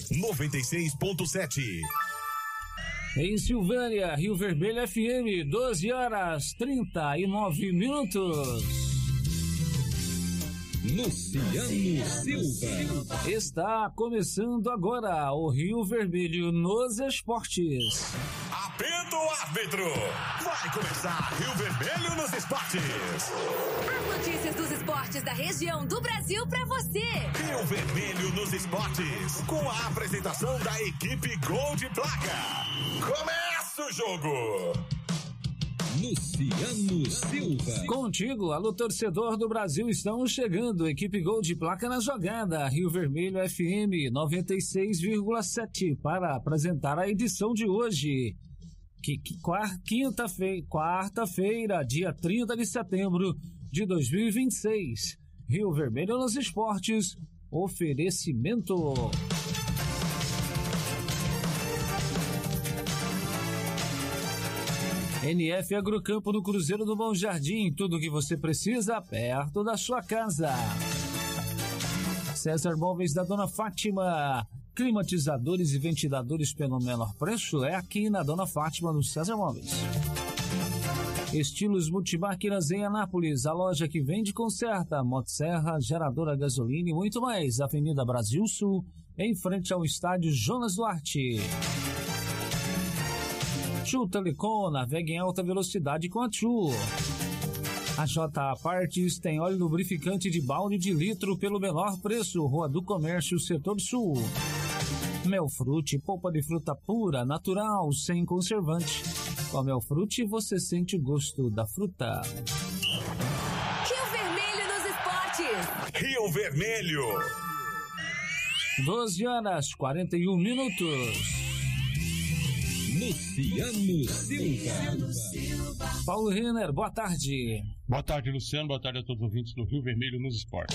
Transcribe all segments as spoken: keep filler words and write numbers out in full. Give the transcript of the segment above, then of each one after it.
noventa e seis ponto sete. Em Silvânia, Rio Vermelho F M, doze horas trinta e nove minutos. Luciano Silva. Está começando agora o Rio Vermelho nos esportes. Apita o árbitro. Vai começar Rio Vermelho nos esportes. As notícias dos esportes da região do Brasil pra você. Rio Vermelho nos esportes. Com a apresentação da equipe Gol de Placa. Começa o jogo. Luciano Silva. Contigo, alô torcedor do Brasil, estamos chegando, equipe Gol de Placa na jogada, Rio Vermelho F M noventa e seis vírgula sete, para apresentar a edição de hoje, que, que quinta-feira, quarta-feira, dia trinta de setembro de dois mil e vinte e seis, Rio Vermelho nos esportes, oferecimento... N F Agrocampo no Cruzeiro do Bom Jardim, tudo o que você precisa perto da sua casa. César Móveis da Dona Fátima, climatizadores e ventiladores pelo menor preço é aqui na Dona Fátima, no César Móveis. Estilos Multimáquinas em Anápolis, a loja que vende e conserta, motosserra, geradora gasolina e muito mais, Avenida Brasil Sul, em frente ao estádio Jonas Duarte. Tchu Telecom, navegue em alta velocidade com a Tchu. A J A Partes tem óleo lubrificante de balde de litro pelo menor preço, Rua do Comércio, Setor Sul. Melfrute, polpa de fruta pura, natural, sem conservante. Com Melfrute você sente o gosto da fruta. Rio Vermelho nos esportes. Rio Vermelho. doze horas e quarenta e um minutos. Luciano Silva. Paulo Renner, boa tarde. Boa tarde, Luciano. Boa tarde a todos os ouvintes do Rio Vermelho nos esportes.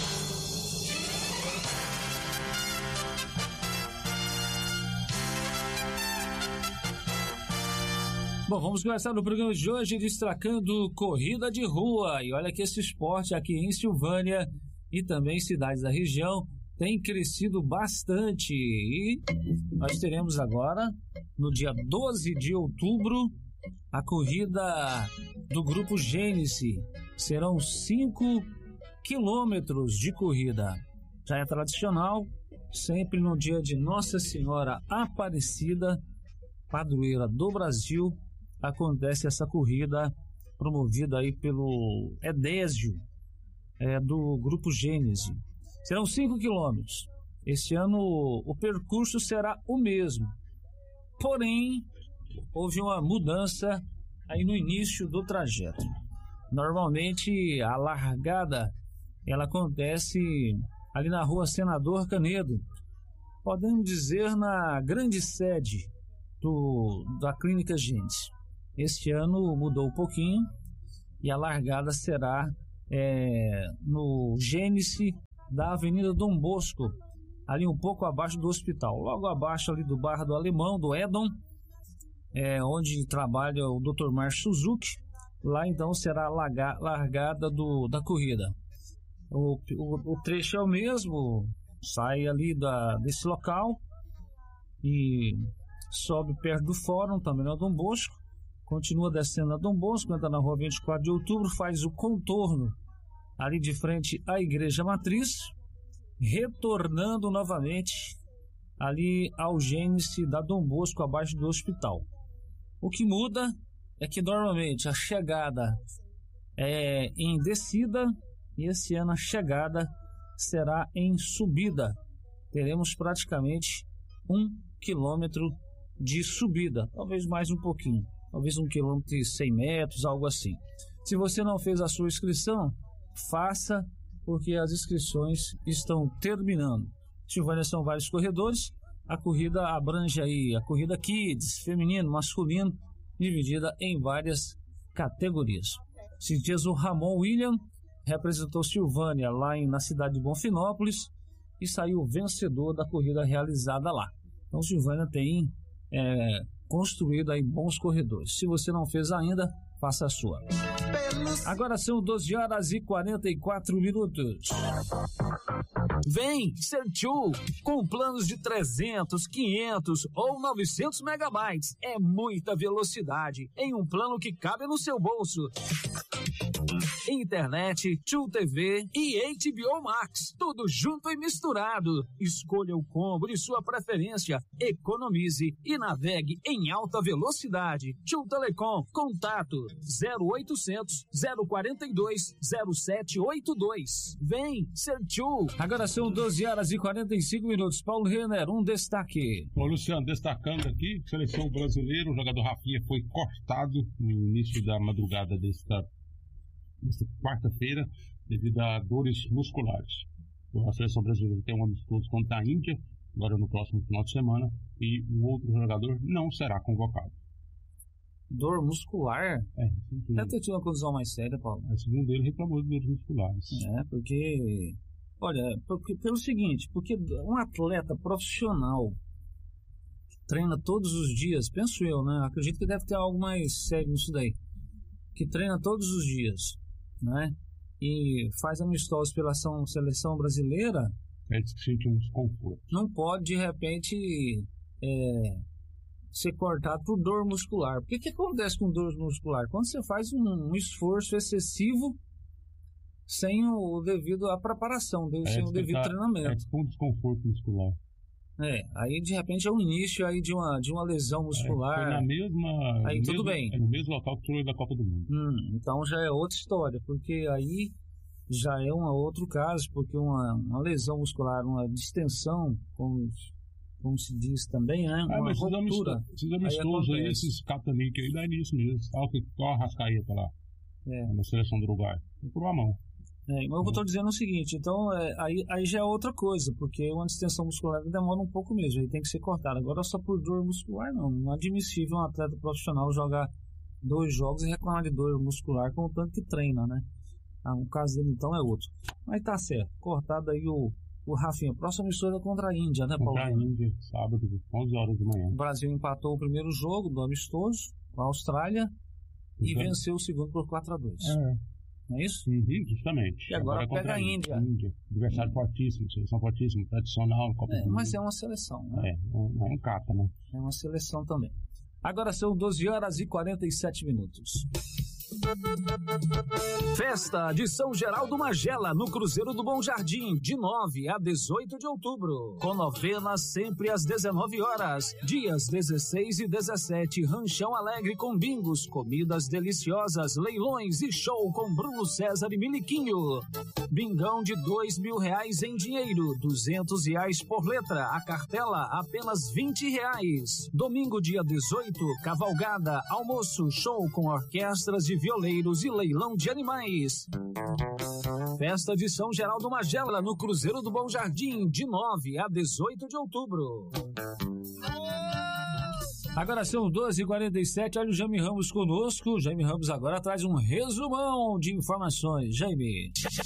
Bom, vamos começar no programa de hoje destacando corrida de rua. E olha que esse esporte aqui em Silvânia e também cidades da região tem crescido bastante, e nós teremos agora, no dia doze de outubro, a corrida do Grupo Gênesis. Serão cinco quilômetros de corrida. Já é tradicional, sempre no dia de Nossa Senhora Aparecida, padroeira do Brasil, acontece essa corrida promovida aí pelo Edésio, é, do Grupo Gênesis. Serão cinco quilômetros. Este ano o percurso será o mesmo. Porém, houve uma mudança aí no início do trajeto. Normalmente a largada ela acontece ali na Rua Senador Canedo. Podemos dizer na grande sede do, da Clínica Gênesis. Este ano mudou um pouquinho e a largada será é, no Gênesis da Avenida Dom Bosco, ali um pouco abaixo do hospital, logo abaixo ali do Barra do Alemão, do Edom, é, onde trabalha o doutor Márcio Suzuki. Lá então será a larga, largada do, da corrida. O, o, o trecho é o mesmo, sai ali da, desse local e sobe perto do fórum, também na Dom Bosco, continua descendo a Dom Bosco, entra na Rua vinte e quatro de outubro, faz o contorno ali de frente à Igreja Matriz, retornando novamente ali ao Gênesis da Dom Bosco, abaixo do hospital. O que muda é que normalmente a chegada é em descida e esse ano a chegada será em subida. Teremos praticamente um quilômetro de subida, talvez mais um pouquinho, talvez um quilômetro e cem metros, algo assim. Se você não fez a sua inscrição, faça, porque as inscrições estão terminando. Silvânia são vários corredores, a corrida abrange aí a corrida Kids, feminino, masculino, dividida em várias categorias. Esses dias o Ramon William representou Silvânia lá em, na cidade de Bonfinópolis e saiu vencedor da corrida realizada lá. Então Silvânia tem é, construído aí bons corredores. Se você não fez ainda, faça a sua. Agora são doze horas e quarenta e quatro minutos. Vem ser tchu com planos de trezentos, quinhentos ou novecentos megabytes. É muita velocidade em um plano que cabe no seu bolso. Internet, Tchu T V e H B O Max, tudo junto e misturado. Escolha o combo de sua preferência, economize e navegue em alta velocidade. Tchu Telecom, contato zero oitocentos, zero quarenta e dois, zero sete oito dois. Vem ser Tchu. Agora são doze horas e quarenta e cinco minutos. Paulo Renner, um destaque. Ô Luciano, destacando aqui, seleção brasileira, o jogador Rafinha foi cortado no início da madrugada desta nesta quarta-feira, devido a dores musculares. A seleção brasileira tem um amistoso contra a Índia, agora no próximo final de semana, e o outro jogador não será convocado. Dor muscular? É, deve ter tido uma condição mais séria, Paulo. É, segundo ele, reclamou de dores musculares. É, porque... Olha, porque, pelo seguinte, porque um atleta profissional treina todos os dias, penso eu, né? Acredito que deve ter algo mais sério nisso daí. Que treina todos os dias, né? E faz amistosos pela ação, seleção brasileira. É, sente um desconforto. Não pode, de repente, é, ser cortado por dor muscular. Porque o que acontece com dor muscular? Quando você faz um, um esforço excessivo sem o devido à preparação, é, sem o devido tá, treinamento. É tipo um desconforto muscular. É, aí de repente é o início aí de uma, de uma lesão muscular. É, foi na mesma, aí tudo mesmo, bem. É no mesmo local que foi da Copa do Mundo. Hum, então já é outra história, porque aí já é um outro caso, porque uma, uma lesão muscular, uma distensão, como, como se diz também, né? Ah, uma mas ruptura. Esses amistosos aí, aí, esses cataniques aí, dá nisso mesmo. Olha a Arrascaeta lá, é. na seleção do Uruguai. Por uma mão. É, mas eu estou dizendo o seguinte, então é, aí, aí já é outra coisa, porque uma distensão muscular demora um pouco mesmo, aí tem que ser cortada. Agora só por dor muscular não, não é admissível um atleta profissional jogar dois jogos e reclamar de dor muscular com o tanto que treina, né? Ah, o caso dele então é outro. Mas tá certo, cortado aí o, o Rafinha. Próxima missão é contra a Índia, né, Paulo? Contra a Índia, sábado, onze horas da manhã. O Brasil empatou o primeiro jogo do amistoso com a Austrália e uhum. venceu o segundo por quatro a dois. É. Não é isso? Uhum, justamente. E agora, agora pega a Índia. Índia. Adversário uhum. fortíssimo, seleção fortíssima, tradicional. Copa é, mas é uma seleção, né? É, não é um cata, né? É uma seleção também. Agora são doze horas e quarenta e sete minutos. Festa de São Geraldo Magela, no Cruzeiro do Bom Jardim, de nove a dezoito de outubro. Com novenas sempre às dezenove horas. Dias dezesseis e dezessete, Ranchão Alegre com bingos, comidas deliciosas, leilões e show com Bruno César e Miliquinho. Bingão de dois mil reais em dinheiro, duzentos reais por letra. A cartela apenas vinte reais. Domingo, dia dezoito, cavalgada, almoço, show com orquestras de violeiros e leilão de animais. Festa de São Geraldo Magela, no Cruzeiro do Bom Jardim, de nove a dezoito de outubro. Agora são doze e quarenta e sete, olha o Jaime Ramos conosco. O Jaime Ramos agora traz um resumão de informações. Jaime.